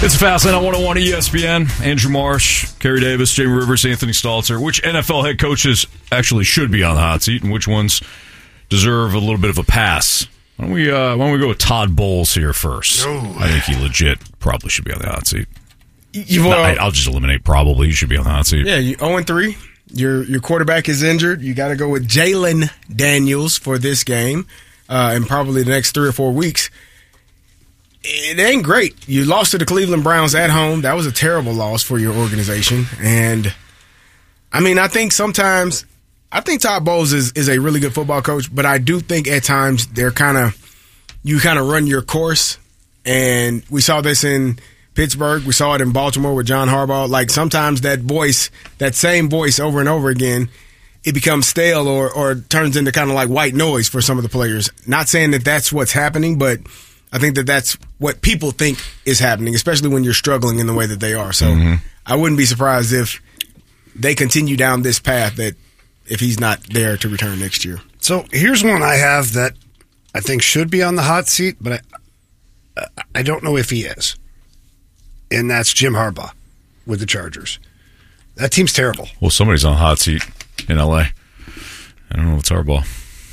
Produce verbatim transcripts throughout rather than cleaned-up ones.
It's Fastlane on one oh one E S P N. Andrew Marsh, Kerry Davis, Jamie Rivers, Anthony Stalter. Which N F L head coaches actually should be on the hot seat, and which ones deserve a little bit of a pass? Why don't we, uh, why don't we go with Todd Bowles here first? Oh. I think he legit probably should be on the hot seat. You've, No, uh, I, I'll just eliminate probably. He should be on the hot seat. Yeah, you oh and three. Your your quarterback is injured. You got to go with Jalen Daniels for this game, uh, and probably the next three or four weeks. It ain't great. You lost to the Cleveland Browns at home. That was a terrible loss for your organization. And I mean, I think sometimes I think Todd Bowles is, is a really good football coach, but I do think at times they're kind of you kind of run your course. And we saw this in Pittsburgh. We saw it in Baltimore with John Harbaugh. Like sometimes that voice, that same voice over and over again, it becomes stale or, or turns into kind of like white noise for some of the players. Not saying that that's what's happening, but I think that that's what people think is happening, especially when you're struggling in the way that they are. So mm-hmm. I wouldn't be surprised if they continue down this path that if he's not there to return next year. So here's one I have that I think should be on the hot seat, but I, I don't know if he is. And that's Jim Harbaugh with the Chargers. That team's terrible. Well, somebody's on the hot seat in L A. I don't know if it's Harbaugh.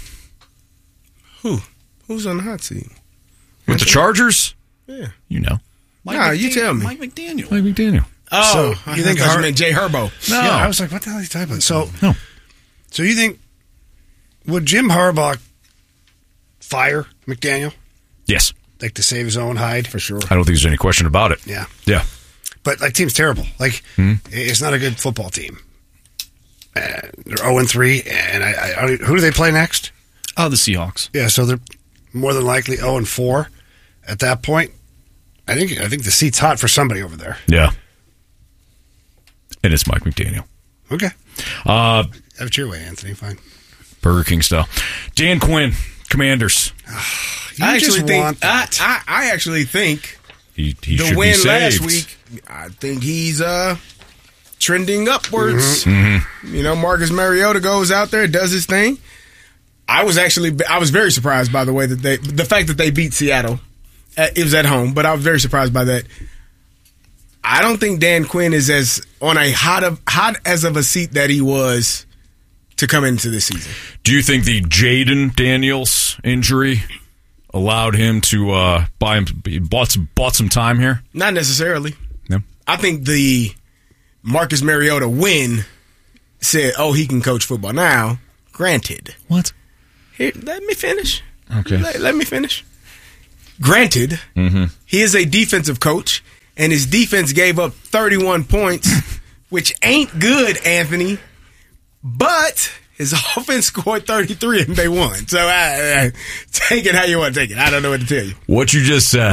Who? Who's on the hot seat? With the Chargers? Yeah. You know. Mike nah, McDaniel. You tell me. Mike McDaniel. Mike McDaniel. Oh, so you think I Har- meant Jay Herbo? No. Yeah, I was like, what the hell are you talking about? So, no. so you think, would Jim Harbaugh fire McDaniel? Yes. Like to save his own hide? For sure. I don't think there's any question about it. Yeah. Yeah. But, like, team's terrible. Like, hmm? It's not a good football team. Uh, they're oh and three, and I, I, I, who do they play next? Oh, the Seahawks. Yeah, so they're more than likely oh and four. At that point, I think I think the seat's hot for somebody over there. Yeah. And it's Mike McDaniel. Okay. Uh, Have it your way, Anthony. Fine. Burger King style. Dan Quinn, Commanders. you I actually just think want I, that. I, I actually think he, he the should win be saved. last week, I think he's uh, trending upwards. Mm-hmm. You know, Marcus Mariota goes out there, does his thing. I was actually I was very surprised by the way that they the fact that they beat Seattle. It was at home, but I was very surprised by that. I don't think Dan Quinn is as on a hot of hot as of a seat that he was to come into this season. Do you think the Jaden Daniels injury allowed him to uh, buy him bought some, bought some time here? Not necessarily. No. I think the Marcus Mariota win said, "Oh, he can coach football now." Granted, what? Here, let me finish. Okay, let, let me finish. Granted, mm-hmm. he is a defensive coach, and his defense gave up thirty-one points, which ain't good, Anthony. But his offense scored thirty-three, and they won. So I, I, take it how you want to take it. I don't know what to tell you. What you just said.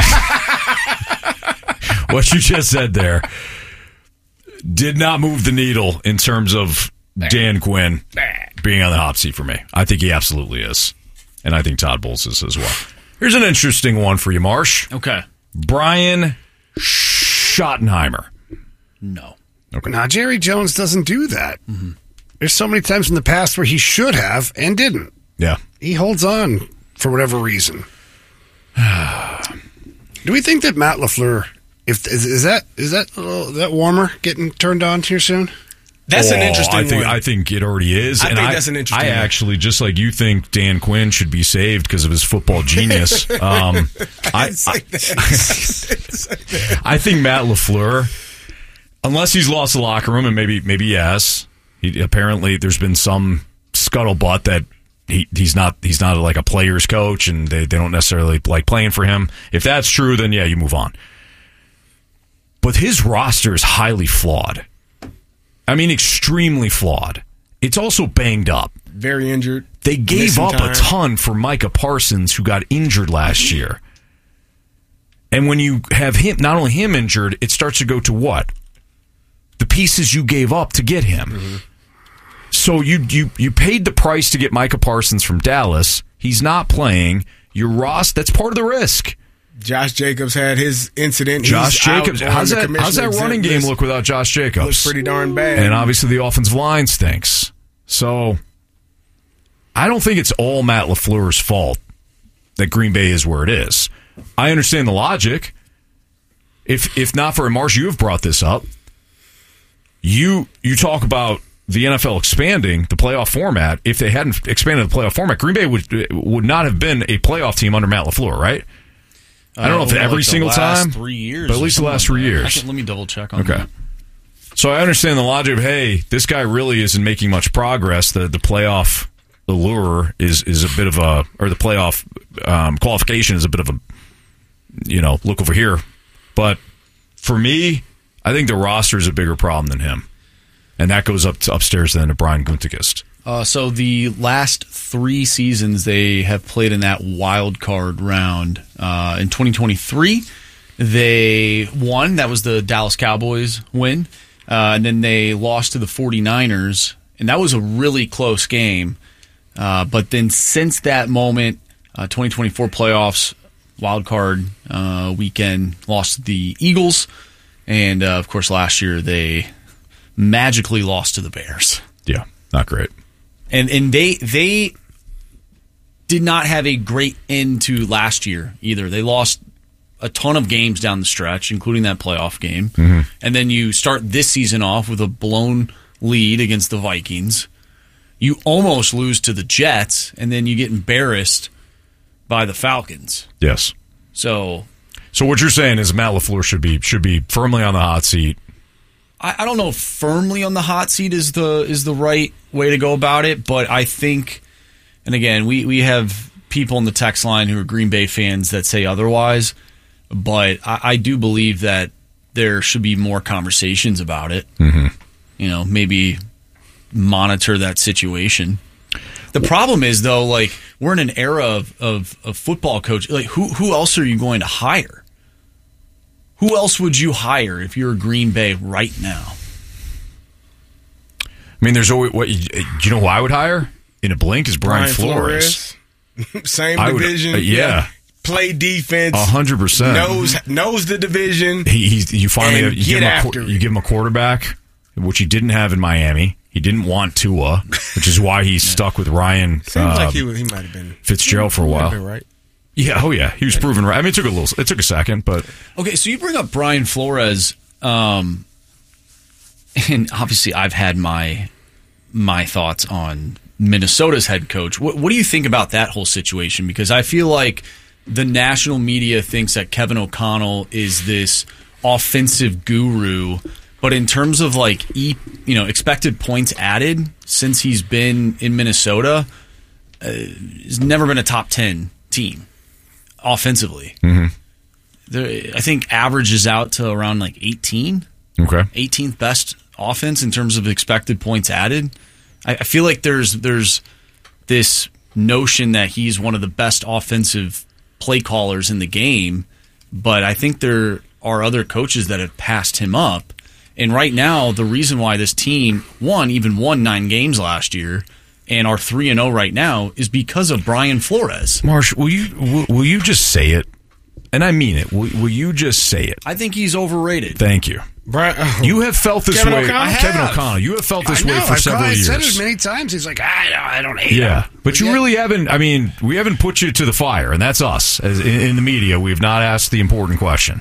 What you just said there did not move the needle in terms of Dan Quinn being on the hot seat for me. I think he absolutely is. And I think Todd Bowles is as well. Here's an interesting one for you, Marsh. Okay. Brian Schottenheimer. No. Okay. Now, Jerry Jones doesn't do that. Mm-hmm. There's so many times in the past where he should have and didn't. Yeah. He holds on for whatever reason. Do we think that Matt LaFleur, if is, is that is that uh, that warmer getting turned on here soon? That's oh, an interesting I think, one. I think it already is. I and think I, that's an interesting I one. actually, just like you think Dan Quinn should be saved because of his football genius, um, I, I, I think Matt LaFleur, unless he's lost the locker room, and maybe maybe yes, he, apparently there's been some scuttlebutt that he, he's not he's not like a player's coach and they, they don't necessarily like playing for him. If that's true, then yeah, you move on. But his roster is highly flawed. I mean, extremely flawed. It's also banged up. Very injured. They gave up time. a ton for Micah Parsons, who got injured last year. And when you have him, not only him injured, it starts to go to what? The pieces you gave up to get him. Mm-hmm. So you, you you paid the price to get Micah Parsons from Dallas. He's not playing. Your Ross, that's part of the risk. Josh Jacobs had his incident. Josh He's Jacobs. How's that, how's that running game look without Josh Jacobs? Looks pretty darn bad. And obviously the offensive line stinks. So I don't think it's all Matt LaFleur's fault that Green Bay is where it is. I understand the logic. if if not for Marsh, you have brought this up. You you talk about the N F L expanding the playoff format. If they hadn't expanded the playoff format, Green Bay would would not have been a playoff team under Matt LaFleur, right? I don't know if Uh, every like the single last time, three years, but at or least the last something three like that. years. I can, let me double check on Okay. that. So I understand the logic of, hey, this guy really isn't making much progress. The the playoff allure is is a bit of a, or the playoff um, qualification is a bit of a, you know, look over here. But for me, I think the roster is a bigger problem than him, and that goes up to upstairs then to Brian Gutekunst. Uh, so the last three seasons they have played in that wild card round. Uh, in twenty twenty-three, they won. That was the Dallas Cowboys win. Uh, and then they lost to the 49ers, and that was a really close game. Uh, but then since that moment, uh, twenty twenty-four playoffs, wild card uh, weekend, lost to the Eagles. And, uh, of course, last year they magically lost to the Bears. Yeah, not great. And and they they did not have a great end to last year either. They lost a ton of games down the stretch, including that playoff game. Mm-hmm. And then you start this season off with a blown lead against the Vikings. You almost lose to the Jets, and then you get embarrassed by the Falcons. Yes. So So what you're saying is Matt LaFleur should be should be firmly on the hot seat. I, I don't know if firmly on the hot seat is the is the right way to go about it, but I think, and again, we, we have people on the text line who are Green Bay fans that say otherwise, but I, I do believe that there should be more conversations about it. Mm-hmm. You know, maybe monitor that situation. The problem is, though, like, we're in an era of, of, of football coach. Like, who who else are you going to hire? Who else would you hire if you're Green Bay right now? I mean, there's always what you, you know who I would hire in a blink is Brian, Brian Flores. Flores. Same I would- division. uh, yeah. Play defense. A hundred percent. Knows knows the division. He, he's, you finally And you give, get him a, after qu- it. you give him a quarterback, which he didn't have in Miami. He didn't want Tua, which is why he's stuck with Ryan Seems uh, like he was- he might have been Fitzgerald for a might while. have been right. Yeah, oh yeah, he was proven right. I mean, it took a little, it took a second, but Okay, so you bring up Brian Flores, um, and obviously I've had my my thoughts on Minnesota's head coach. What, what do you think about that whole situation? Because I feel like the national media thinks that Kevin O'Connell is this offensive guru, but in terms of like e, you know expected points added since he's been in Minnesota, uh, he's never been a top ten team offensively. mm-hmm. There, I think averages out to around like eighteen, okay. eighteenth best offense in terms of expected points added. I, I feel like there's there's this notion that he's one of the best offensive play callers in the game, but I think there are other coaches that have passed him up. And right now, the reason why this team won, even won nine games last year, and are three and zero right now, is because of Brian Flores. Marsh, will you will, will you just say it? And I mean it. Will, will you just say it? I think he's overrated. Thank you. Brian, oh. You have felt this Kevin way, O'Connell? I Kevin have. O'Connell. You have felt this I way know, for I've several I've years. said it many times. He's like, I don't, I don't hate him. Yeah, but you yet- really haven't. I mean, we haven't put you to the fire, and that's us as in, in the media. We've not asked the important question.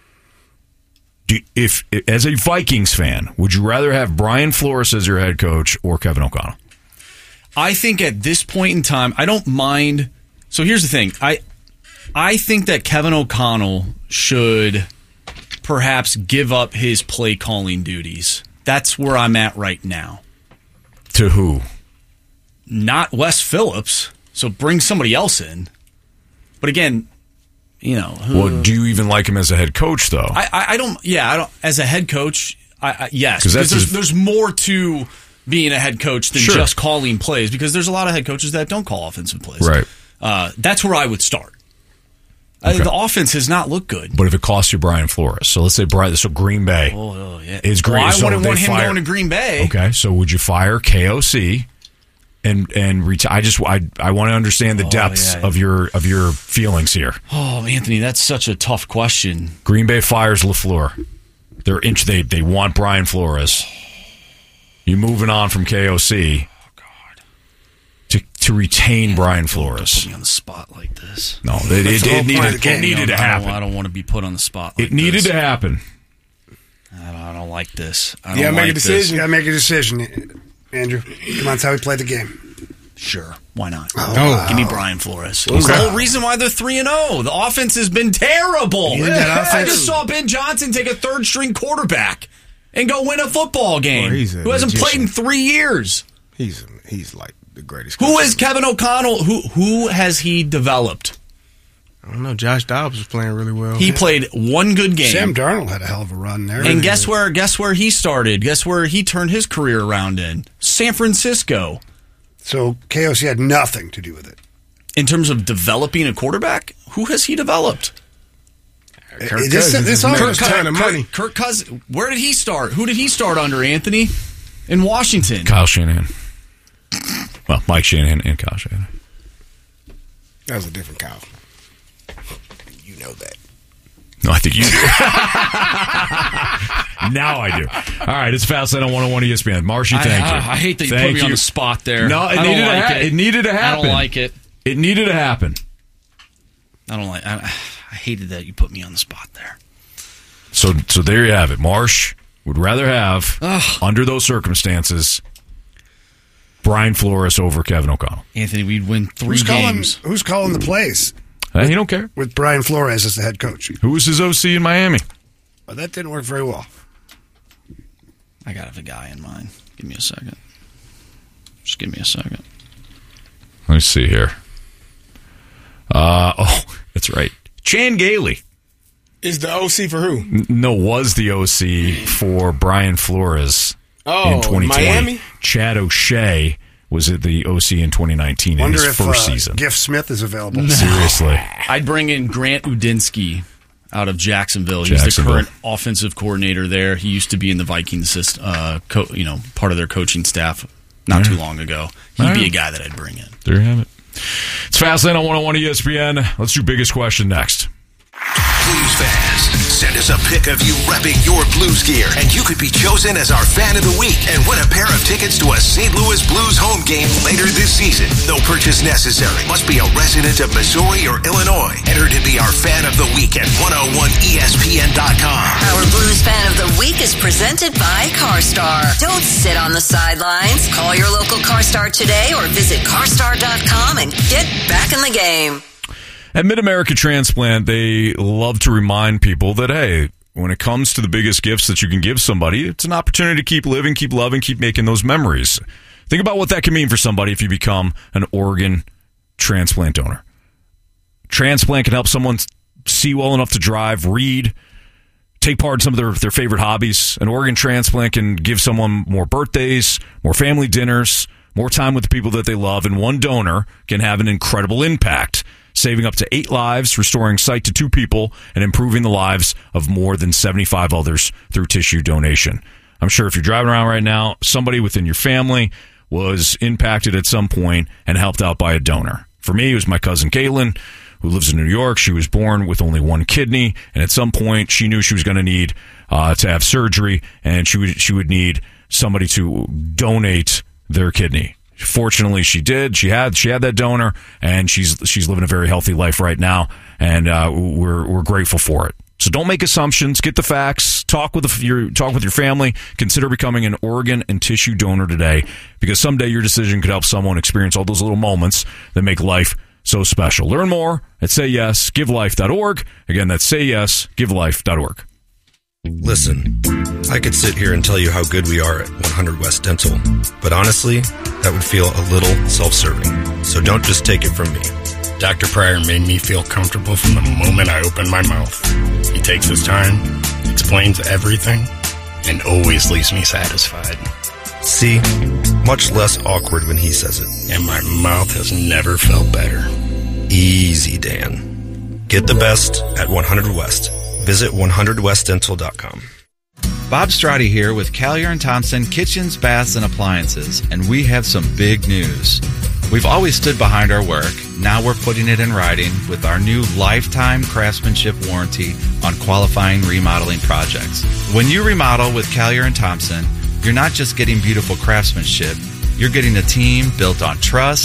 Do, if, as a Vikings fan, would you rather have Brian Flores as your head coach or Kevin O'Connell? I think at this point in time, I don't mind. So here's the thing. I I think that Kevin O'Connell should perhaps give up his play calling duties. That's where I'm at right now. To who? Not Wes Phillips. So bring somebody else in. But again, you know, who, Well, do you even like him as a head coach, though? I, I I don't. Yeah, I don't. As a head coach, I, I yes, 'Cause because that's there's his- there's more to being a head coach than Sure. just calling plays. Because there's a lot of head coaches that don't call offensive plays. Right. Uh, that's where I would start. Okay. Uh, the offense has not looked good. But if it costs you Brian Flores, so let's say Brian, so Green Bay Oh, oh, yeah. is Green. Well, I so wouldn't they want him fire- going to Green Bay. Okay, so would you fire K O C and and retire? I just I I want to understand the Oh, depths yeah, yeah. of your of your feelings here. Oh, Anthony, that's such a tough question. Green Bay fires LaFleur. They're inch. They they want Brian Flores. You moving on from K O C. Oh God. To to retain Brian Flores. Put me on the spot like this. No, it, it, the whole it point needed, of the game. it needed to I don't- happen. I don't want to be put on the spot like It needed this. to happen. I don't, I don't like this. I don't Yeah, make a like decision. this. You gotta make a decision, Andrew. Come on, that's how we play the game. Sure, why not? Oh. Give me Brian Flores. It's the whole reason why they're three and zero. The offense has been terrible. Yeah, that I offense- just saw Ben Johnson take a third string quarterback and go win a football game. Well, he's a who hasn't magician. played in three years? He's he's like the greatest. Who coach is ever. Kevin O'Connell? Who who has he developed? I don't know. Josh Dobbs was playing really well. He played one good game. Sam Darnold had a hell of a run there. And guess where? Guess where he started? Guess where he turned his career around in? San Francisco. So K O C had nothing to do with it. In terms of developing a quarterback, who has he developed? Kirk It- this- Cousins this is all- making Kirk- a ton of money. Kirk, Kirk Cousins. Where did he start? Who did he start under, Anthony? In Washington. Kyle Shanahan. Well, Mike Shanahan and Kyle Shanahan. That was a different Kyle. You know that. No, I think you do. Now I do. All right, it's Fastlane on one oh one E S P N. Marshy, thank I, you. I hate that you Thank put me on the spot there. No, it I don't needed, like to ha- it. it needed to I happen. don't like it. It needed to happen. I don't like. I, I hated that you put me on the spot there. So, so there you have it. Marsh would rather have, Ugh. under those circumstances, Brian Flores over Kevin O'Connell. Anthony, we'd win three Who's calling, games. who's calling the plays Hey, he don't care. with Brian Flores as the head coach? Who was his O C in Miami? Well, that didn't work very well. I got a guy in mind. Give me a second. Just give me a second. Let me see here. Uh, oh, that's right. Chan Gailey. Is the O C for who? N- No, was the O C for Brian Flores Oh, in twenty twenty. Miami? Chad O'Shea was it the O C in twenty nineteen in Wonder his if first uh, season. Giff Smith is available. Seriously. I'd bring in Grant Udinsky out of Jacksonville. He's Jacksonville. the current offensive coordinator there. He used to be in the Vikings, syst- uh, co- you know, part of their coaching staff not too long ago. He'd All be right. a guy that I'd bring in. There you have it. It's Fastlane on one oh one E S P N. Let's do biggest question next. Blues fans, send us a pic of you repping your Blues gear, and you could be chosen as our fan of the week and win a pair of tickets to a Saint Louis Blues home game later this season. No purchase necessary. Must be a resident of Missouri or Illinois. Enter to be our fan of the week at one oh one E S P N dot com. Our Blues Fan of the Week is presented by CarStar. Don't sit on the sidelines. Call your local CarStar today or visit car star dot com and get back in the game. At Mid-America Transplant, they love to remind people that, hey, when it comes to the biggest gifts that you can give somebody, it's an opportunity to keep living, keep loving, keep making those memories. Think about what that can mean for somebody if you become an organ transplant donor. Transplant can help someone see well enough to drive, read, take part in some of their, their favorite hobbies. An organ transplant can give someone more birthdays, more family dinners, more time with the people that they love, and one donor can have an incredible impact, saving up to eight lives, restoring sight to two people, and improving the lives of more than seventy-five others through tissue donation. I'm sure if you're driving around right now, somebody within your family was impacted at some point and helped out by a donor. For me, it was my cousin Caitlin, who lives in New York. She was born with only one kidney, and at some point, she knew she was going to need uh, to have surgery, and she would she would need somebody to donate their kidney. Fortunately, she did. She had she had that donor, and she's she's living a very healthy life right now, and uh, we're we're grateful for it. So don't make assumptions. Get the facts. Talk with the, your talk with your family. Consider becoming an organ and tissue donor today, because someday your decision could help someone experience all those little moments that make life so special. Learn more at say yes give life dot org. Again, that's say yes give life dot org. Listen, I could sit here and tell you how good we are at one hundred West Dental, but honestly, that would feel a little self-serving. So don't just take it from me. Doctor Pryor made me feel comfortable from the moment I opened my mouth. He takes his time, explains everything, and always leaves me satisfied. See? Much less awkward when he says it. And my mouth has never felt better. Easy, Dan. Get the best at one hundred West. Visit one hundred west dental dot com. Bob Strati here with Callier and Thompson Kitchens, Baths, and Appliances, and we have some big news. We've always stood behind our work. Now we're putting it in writing with our new lifetime craftsmanship warranty on qualifying remodeling projects. When you remodel with Callier and Thompson, you're not just getting beautiful craftsmanship, you're getting a team built on trust,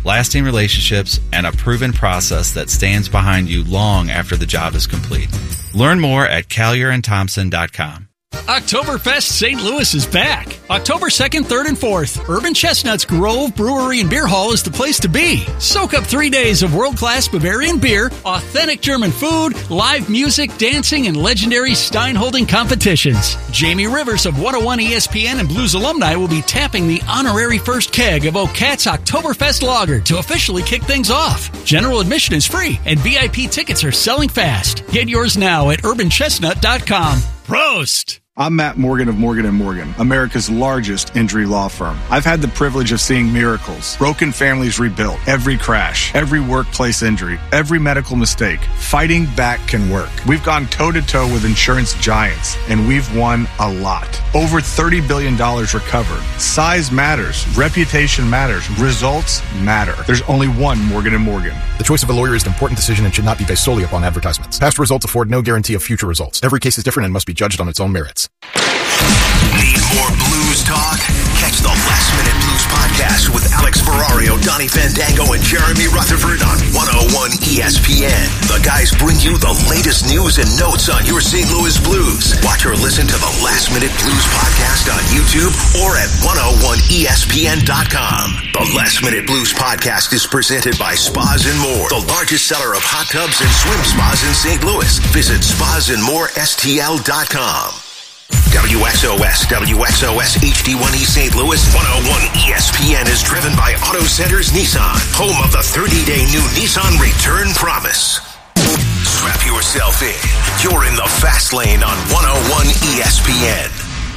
lasting relationships, and a proven process that stands behind you long after the job is complete. Learn more at Callier and Thompson dot com. Oktoberfest Saint Louis is back. October second, third, and fourth. Urban Chestnut's Grove Brewery and Beer Hall is the place to be. Soak up three days of world-class Bavarian beer, authentic German food, live music, dancing, and legendary Stein-holding competitions. Jamie Rivers of one oh one E S P N and Blues alumni will be tapping the honorary first keg of O'Cat's Oktoberfest Lager to officially kick things off. General admission is free, and V I P tickets are selling fast. Get yours now at urban chestnut dot com. Prost! I'm Matt Morgan of Morgan and Morgan, America's largest injury law firm. I've had the privilege of seeing miracles, broken families rebuilt, every crash, every workplace injury, every medical mistake. Fighting back can work. We've gone toe-to-toe with insurance giants, and we've won a lot. Over thirty billion dollars recovered. Size matters. Reputation matters. Results matter. There's only one Morgan and Morgan. The choice of a lawyer is an important decision and should not be based solely upon advertisements. Past results afford no guarantee of future results. Every case is different and must be judged on its own merits. Need more blues talk? Catch the Last Minute Blues podcast with Alex Ferrario, Donnie Fandango, and Jeremy Rutherford on one oh one E S P N. The guys bring you the latest news and notes on your Saint Louis Blues. Watch or listen to the Last Minute Blues podcast on YouTube or at one oh one E S P N dot com. The Last Minute Blues podcast is presented by Spas and More, the largest seller of hot tubs and swim spas in Saint Louis. Visit spas and more S T L dot com. W X O S, W X O S H D one E Saint Louis, one oh one E S P N is driven by Auto Centers Nissan, home of the thirty-day new Nissan Return Promise. Strap yourself in. You're in the fast lane on one oh one E S P N.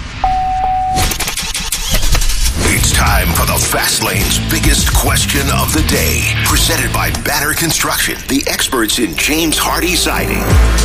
It's time for the Fast Lane's biggest question of the day. Presented by Banner Construction, the experts in James Hardy Siding.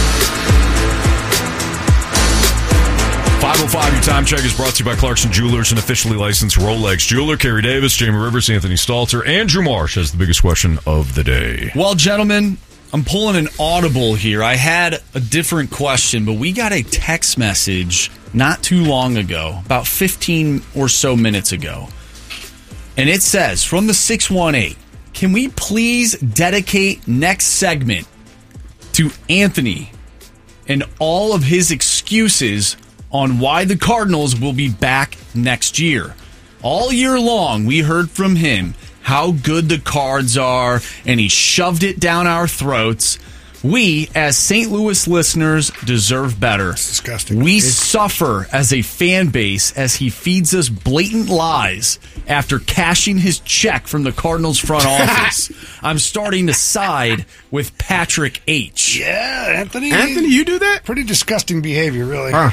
five oh five, your time check is brought to you by Clarkson Jewelers, an officially licensed Rolex jeweler. Kerry Davis, Jamie Rivers, Anthony Stalter, Andrew Marsh has the biggest question of the day. Well, gentlemen, I'm pulling an audible here. I had a different question, but we got a text message not too long ago, about fifteen or so minutes ago. And it says, from the six one eight, can we please dedicate next segment to Anthony and all of his excuses on why the Cardinals will be back next year. All year long, we heard from him how good the Cards are, and he shoved it down our throats. We, as Saint Louis listeners, deserve better. It's disgusting. We it's- suffer as a fan base as he feeds us blatant lies after cashing his check from the Cardinals front office. I'm starting to side with Patrick H. Yeah, Anthony. Anthony, you do that? Pretty disgusting behavior, really. Huh.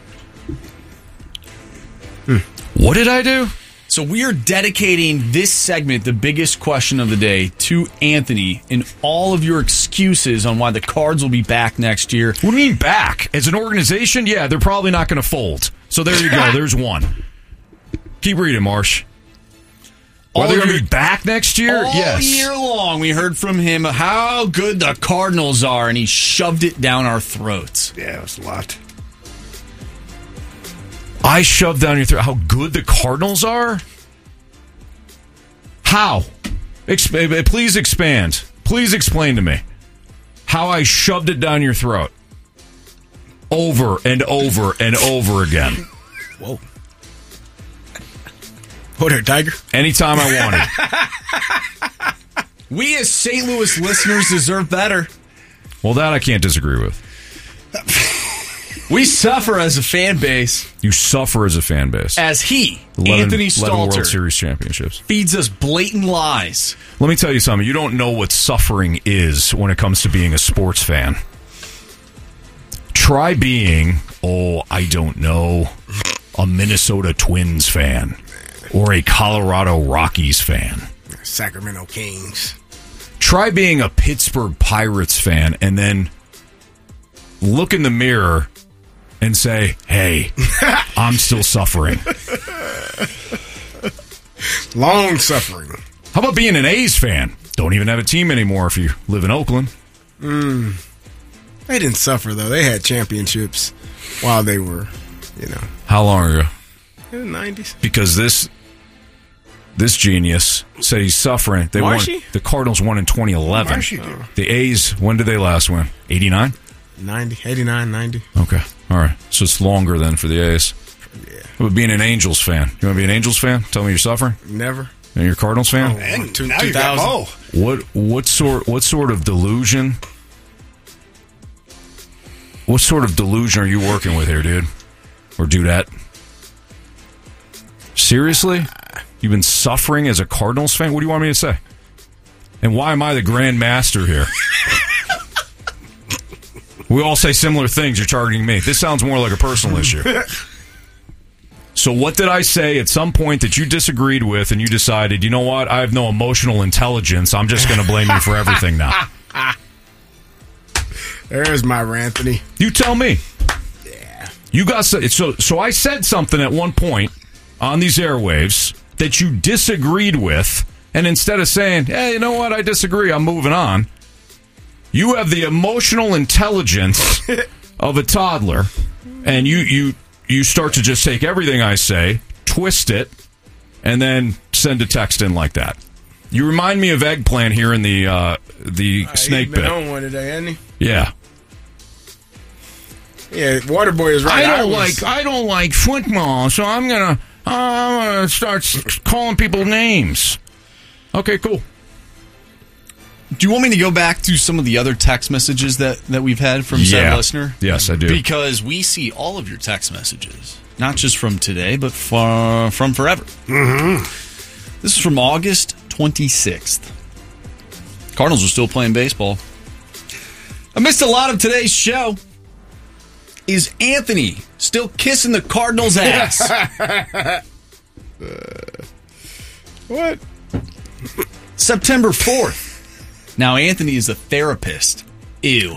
What did I do? So we are dedicating this segment, the biggest question of the day, to Anthony and all of your excuses on why the Cards will be back next year. What do you mean back? As an organization, yeah, they're probably not going to fold. So there you go. There's one. Keep reading, Marsh. Are they going to be back next year? All yes. year long, we heard from him how good the Cardinals are, and he shoved it down our throats. Yeah, it was a lot. I shoved down your throat how good the Cardinals are? How? Exp- please expand. Please explain to me how I shoved it down your throat. Over and over and over again. Whoa. Hold there, Tiger. Anytime I wanted. We as Saint Louis listeners deserve better. Well, that I can't disagree with. We suffer as a fan base. You suffer as a fan base. As he, eleven, Anthony eleven World Stalter, Series championships. feeds us blatant lies. Let me tell you something. You don't know what suffering is when it comes to being a sports fan. Try being, oh, I don't know, a Minnesota Twins fan or a Colorado Rockies fan. Sacramento Kings. Try being a Pittsburgh Pirates fan and then look in the mirror and say, hey, I'm still suffering. Long suffering. How about being an A's fan? Don't even have a team anymore if you live in Oakland. Mm. They didn't suffer, though. They had championships while they were, you know. How long ago? In the nineties. Because this this genius said he's suffering. They won. Marshy? The Cardinals won in twenty eleven. Marshy did. The A's, when did they last win? eighty-nine? ninety, eighty-nine, ninety. Okay. All right. So it's longer than for the A's. Yeah. How about being an Angels fan? You want to be an Angels fan? Tell me you're suffering. Never. And you're a Cardinals fan? Oh, And two- now you got Mo. What what sort what sort of delusion? What sort of delusion are you working with here, dude? Or dudette? Seriously? You've been suffering as a Cardinals fan? What do you want me to say? And why am I the Grand Master here? We all say similar things. You're targeting me. This sounds more like a personal issue. So what did I say at some point that you disagreed with and you decided, you know what, I have no emotional intelligence. I'm just going to blame you for everything now. There's my Ranthony. You tell me. Yeah. You got so so, so I said something at one point on these airwaves that you disagreed with, and instead of saying, hey, you know what, I disagree, I'm moving on, you have the emotional intelligence of a toddler, and you you you start to just take everything I say, twist it, and then send a text in like that. You remind me of Eggplant here in the uh, the Uh, snake he's been pit. on one today, hasn't he? Yeah. Yeah, Waterboy is right. I don't was- like I don't like football, so I'm gonna uh, I'm gonna start s- calling people names. Okay, cool. Do you want me to go back to some of the other text messages that, that we've had from said Yeah. listener? Yes, I do. Because we see all of your text messages, not just from today, but for, from forever. Mm-hmm. This is from August twenty-sixth. Cardinals are still playing baseball. I missed a lot of today's show. Is Anthony still kissing the Cardinals' ass? What? September fourth. Now, Anthony is a therapist. Ew.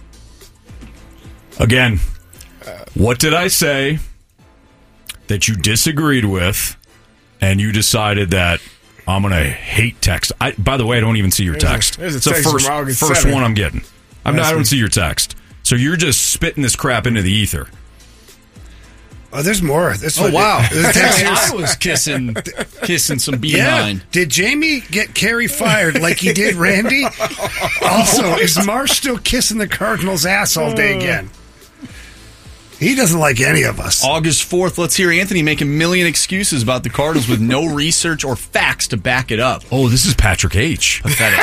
Again, what did I say that you disagreed with, and you decided that I'm going to hate text? I, by the way, I don't even see your There's a- text. there's a it's the text first, from August first seventh. one I'm getting. I'm not, That's I don't me. see your text. So you're just spitting this crap into the ether. Oh, there's more. This Oh, one- wow. there's a text here. I was kissing, kissing some B Yeah. nine. Did Jamie get Kerry fired like he did Randy? Also, is Marsh still kissing the Cardinals' ass all day again? He doesn't like any of us. August fourth, let's hear Anthony make a million excuses about the Cardinals with no research or facts to back it up. Oh, this is Patrick H. Pathetic.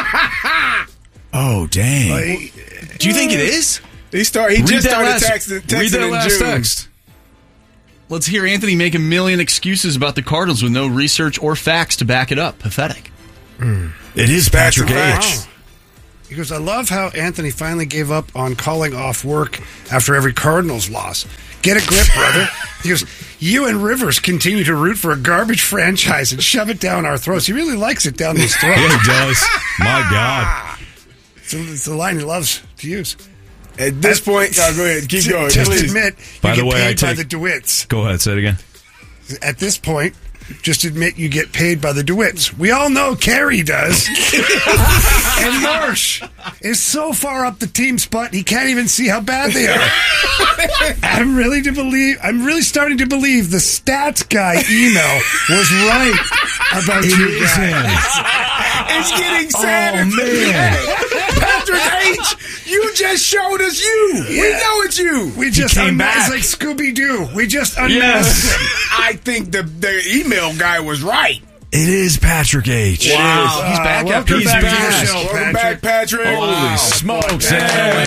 Oh, dang. Like, Do you think it is? He start. He Read just that started last- texting, texting Read that in last June. text. Let's hear Anthony make a million excuses about the Cardinals with no research or facts to back it up. Pathetic. It is Patrick Facts. H. Wow. He goes, I love how Anthony finally gave up on calling off work after every Cardinals loss. Get a grip, brother. He goes, you and Rivers continue to root for a garbage franchise and shove it down our throats. He really likes it down his throat. Yeah, he does. My God. It's, a, it's the line he loves to use. At this point, oh, go ahead. Keep Ju- going. Just please. admit By you the get way, I paid by take- the DeWitts. Go ahead, say it again. At this point, just admit you get paid by the DeWitts. We all know Kerry does. And Marsh is so far up the team's butt he can't even see how bad they are. I'm really to believe. I'm really starting to believe the stats guy email was right about you guys. It's getting sadder. Oh, man. Patrick H., you just showed us you. We Yeah. know it's you. We just came unmasked back. like Scooby Doo. We just unmasked Yes. him. I think the, the email guy was right. It is Patrick H. Wow. He's Uh, back welcome after He's back back. to the show, Welcome Patrick. back, Patrick. Holy Wow. smokes! Yeah.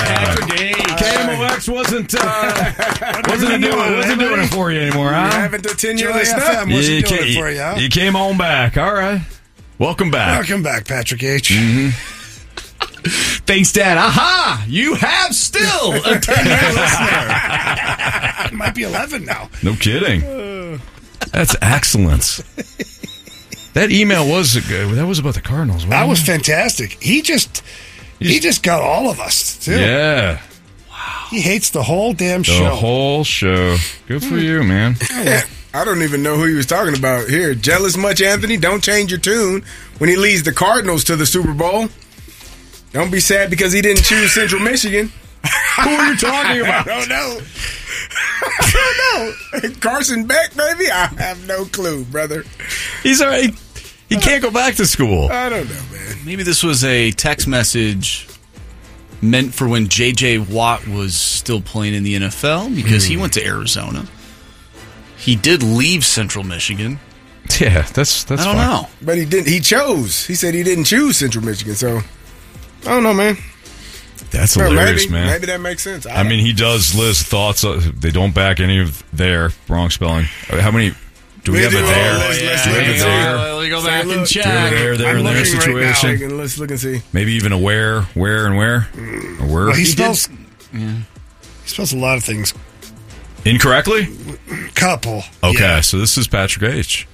K M O X wasn't uh, wasn't doing wasn't doing it for you anymore, You huh? haven't the ten-year Joy list F M up. wasn't You doing ca- it for you, huh? You came on back. All right. Welcome back. Welcome back, Patrick H. Thanks, Dad. Aha! You have still a ten-year listener. It might be eleven now. No kidding. That's excellence. That email was good. That was about the Cardinals. Wasn't That was it? fantastic. He just he just got all of us too. Yeah. He hates the whole damn The show. whole show. Good for you, man. I don't even know who he was talking about here. Jealous much, Anthony? Don't change your tune when he leads the Cardinals to the Super Bowl. Don't be sad because he didn't choose Central Michigan. Who are you talking about? I don't know. I don't know. Carson Beck, maybe? I have no clue, brother. He's already. He can't go back to school. I don't know, man. Maybe this was a text message meant for when J J Watt was still playing in the N F L because mm. he went to Arizona. He did leave Central Michigan. Yeah, that's that's. I don't fine. know, but he didn't. He chose. He said he didn't choose Central Michigan. So I don't know, man. That's well, hilarious, maybe, man. Maybe that makes sense. I, I mean, he does list thoughts. Uh, they don't back any of their wrong spelling. How many? Do we, we have do, a there? Oh, let's, let's do we have a there? Let me go back look. and check. Do we have a there, there, I'm in their situation? Right now. Let's look and see. Maybe even a where, where, and where. Or where? Well, he, he spells. Yeah. He spells a lot of things incorrectly. Couple. Okay, yeah. so this is Patrick H.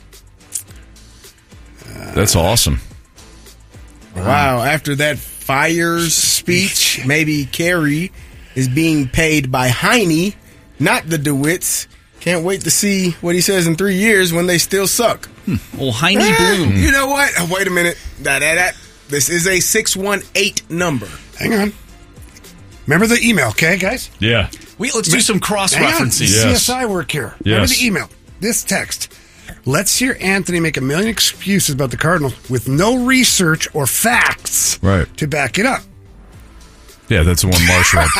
That's awesome. Wow. After that fires speech, maybe Carey is being paid by Heine, not the DeWitts. Can't wait to see what he says in three years when they still suck. Hmm. Well, Heine eh, Bloom. You know what? Oh, wait a minute. That, that, that. This is a six one eight number. Hang on. Remember the email, okay, guys? Yeah. Wait, let's do some cross-referencing. Yes. C S I work here. Yes. Remember the email. This text. Let's hear Anthony make a million excuses about the Cardinals with no research or facts right. to back it up. Yeah, that's the one Marsh read.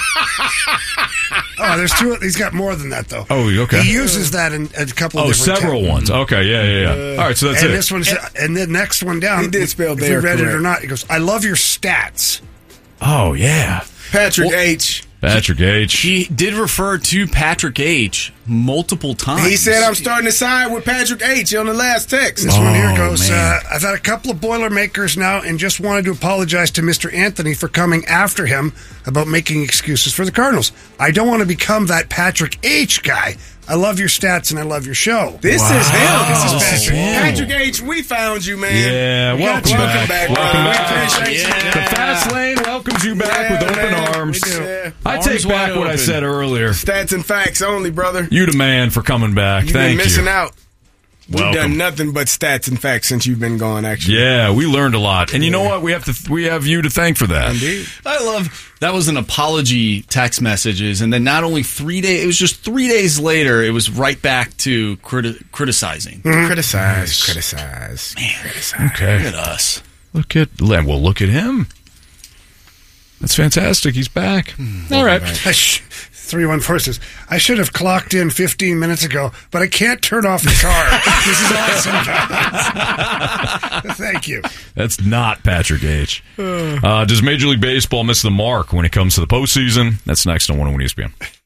Oh, there's two. He's got more than that, though. Oh, okay. He uses that in a couple of oh, different several times. ones. Okay, yeah, yeah, yeah. Uh, All right, so that's and it. This one's, and, and the next one down. He did spell if there we read correct. it or not. He goes, I love your stats. Oh, yeah. Patrick well, H. Patrick H. He did refer to Patrick H. multiple times. He said, I'm starting to side with Patrick H. on the last text. This oh, one here goes, uh, I've had a couple of Boilermakers now and just wanted to apologize to Mister Anthony for coming after him about making excuses for the Cardinals. I don't want to become that Patrick H. guy. I love your stats and I love your show. This wow. is him. This is Patrick. Patrick H., we found you, man. Yeah, we welcome, welcome back. back. Welcome bro. back. We Yeah. The Fast Lane welcomes you back yeah, with open man. arms. Yeah. I Arms take back what open. I said earlier. Stats and facts only, brother. You the man for coming back. You've Thank been missing you. out. We've Welcome. done nothing but stats and facts since you've been gone, actually. Yeah, we learned a lot. And you know what? We have to we have you to thank for that. Indeed. I love that was an apology text messages, and then not only three days, it was just three days later, it was right back to criti- criticizing. Mm-hmm. Criticize, criticize, Man, criticize. Okay. Look at us. Look at well, look at him. That's fantastic. He's back. Mm, All right. three one four says, I should have clocked in fifteen minutes ago, but I can't turn off the car. This is awesome, guys. Thank you. That's not Patrick H. Uh, does Major League Baseball miss the mark when it comes to the postseason? That's next on one oh one E S P N.